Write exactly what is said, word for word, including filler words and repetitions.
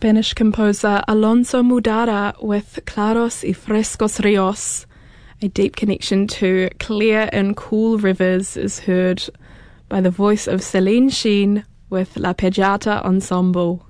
Spanish composer Alonso Mudara with Claros y Frescos Rios. A deep connection to clear and cool rivers is heard by the voice of Celine Sheen with La Pejata Ensemble.